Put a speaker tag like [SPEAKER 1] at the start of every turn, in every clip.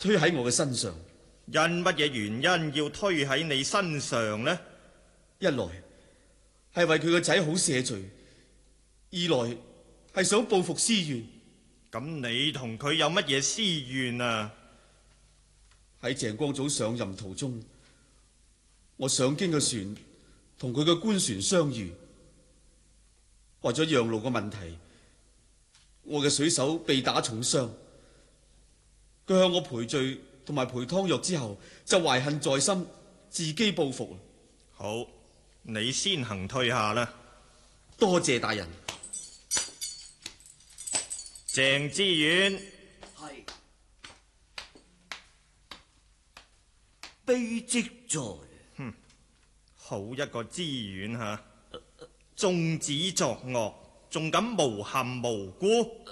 [SPEAKER 1] 推喺我嘅身上。
[SPEAKER 2] 因乜嘢原因要推喺你身上呢？
[SPEAKER 1] 一來係為佢個仔好赦罪，二來係想報復私怨。
[SPEAKER 2] 咁你同佢有乜嘢私怨啊？
[SPEAKER 1] 喺鄭光祖上任途中，我上京嘅船同佢嘅官船相遇，為咗讓路嘅問題，我嘅水手被打重傷。佢向我賠罪同埋賠湯藥之後，就懷恨在心，自己報復。
[SPEAKER 2] 好，你先行退下啦。
[SPEAKER 1] 多謝大人。
[SPEAKER 2] 鄭知遠，
[SPEAKER 3] 係卑職在。
[SPEAKER 2] 好一個知遠吓，縱旨作惡，仲敢誣陷無辜。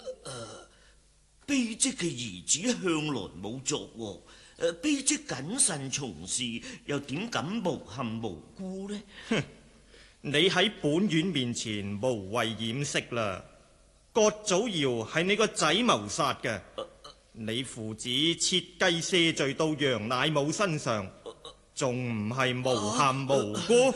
[SPEAKER 3] 卑職嘅兒子向來冇作惡，卑職謹慎從事，又點敢誣陷無辜呢？
[SPEAKER 2] 你喺本院面前無謂掩飾啦。葛祖堯係你個仔謀殺嘅，你父子設計赦罪到楊乃武身上，仲唔係誣陷無辜？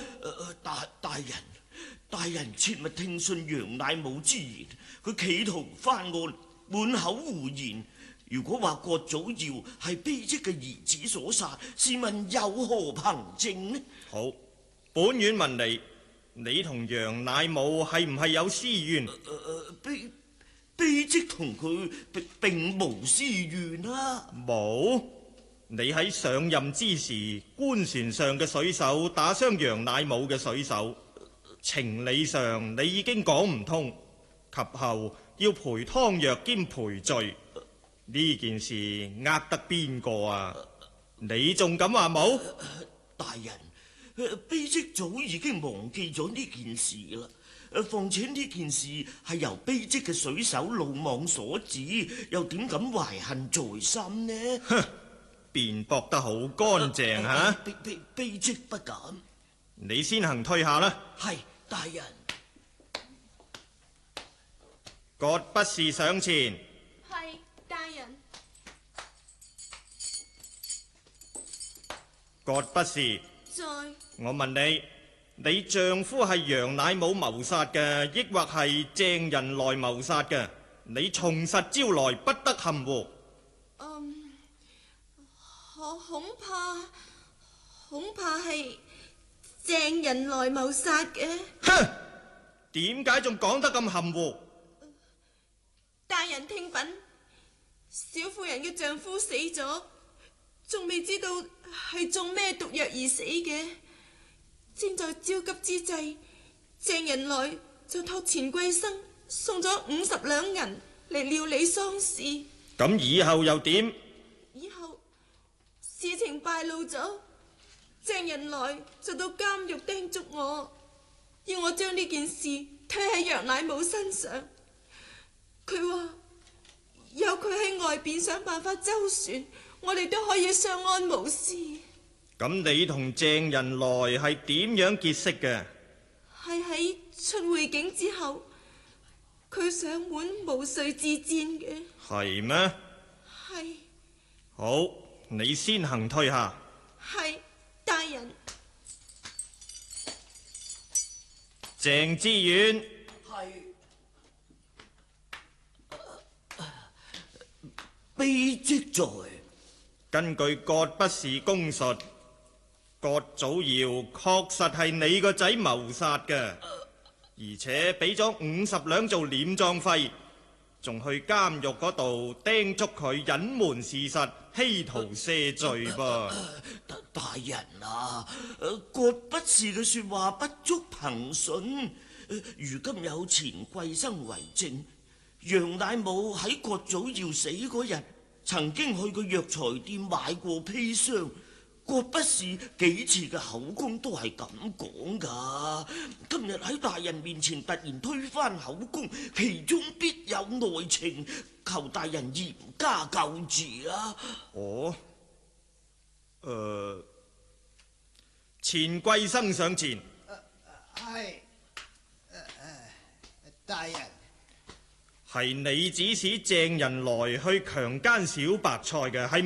[SPEAKER 3] 大人切勿聽信楊乃武之言，佢企圖翻案，滿口胡言。如果話葛祖堯係卑職嘅兒子所殺，試問有何憑證呢？
[SPEAKER 2] 好，本院問你。你同楊乃武係唔係有私怨？
[SPEAKER 3] 卑職同佢並無私怨啊！
[SPEAKER 2] 冇？你喺上任之時，官船上嘅水手打傷楊乃武嘅水手，情理上你已經講唔通，及後要賠湯藥兼賠罪，呢件事呃得邊個啊？你仲敢話冇？
[SPEAKER 3] 大人。卑職早已經忘記咗呢件事啦。況且呢件事係由卑職嘅水手魯莽所致，又點敢懷恨在心呢？
[SPEAKER 2] 哼，辯駁得好乾淨吓。
[SPEAKER 3] 卑職不敢。
[SPEAKER 2] 你先行退下啦。
[SPEAKER 3] 係，大人。
[SPEAKER 2] 葛不是上前。
[SPEAKER 4] 係，大人。
[SPEAKER 2] 葛不是。
[SPEAKER 4] 在。
[SPEAKER 2] 我問你，你丈夫係楊乃武謀殺嘅，抑或係鄭仁來謀殺嘅？你從實招來，不得含糊。
[SPEAKER 4] 恐怕係鄭仁來謀殺嘅。
[SPEAKER 2] 哼，點解仲講得咁含糊？
[SPEAKER 4] 大人聽稟，小婦人嘅丈夫死咗，仲未知道係中咩毒藥而死嘅。正在焦急之際，鄭仁來就託錢桂生送咗50兩銀嚟料理喪事。
[SPEAKER 2] 咁以後又點？
[SPEAKER 4] 以後事情敗露咗，鄭仁來就到監獄叮囑我，要我將呢件事推喺楊乃武身上。佢話有佢喺外邊想辦法周旋，我哋都可以相安無事。
[SPEAKER 2] 咁你同鄭仁來係點樣結識嘅？係
[SPEAKER 4] 喺出會境之後，佢上門毛遂自薦嘅。
[SPEAKER 2] 係咩？
[SPEAKER 4] 係。
[SPEAKER 2] 好，你先行退下。
[SPEAKER 4] 係，大人。
[SPEAKER 2] 鄭知遠。
[SPEAKER 3] 係。卑職在。
[SPEAKER 2] 根據葛不是供述，葛祖堯確實係你個仔謀殺嘅，而且俾咗50兩做殮葬費，仲去監獄嗰度叮囑佢隱瞞事實，希圖赦罪噃。
[SPEAKER 3] 大人啊，葛不是嘅說話不足憑信。如今有錢貴生為證，楊乃武喺葛祖堯死嗰日，曾經去過藥材店買過砒霜。葛不是幾次嘅口供都係咁講噶，今日喺大人面前突然推翻口供，其中必有內情，求大人嚴加救治啊！
[SPEAKER 2] 哦，錢桂生上前。
[SPEAKER 5] 係，大人，
[SPEAKER 2] 係你指使鄭仁來去強姦小白菜嘅，係